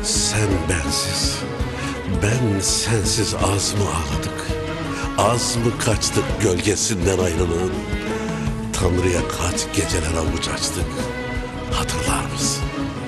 Sen bensiz, ben sensiz az mı ağladık? Az mı kaçtık gölgesinden ayrılığın? Tanrı'ya kaç geceler avuç açtık, hatırlar mısın?